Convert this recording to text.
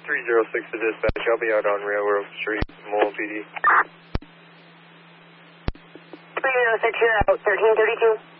306 to dispatch. I'll be out on Railroad Street, Mobile PD. 306, you're out, 1332.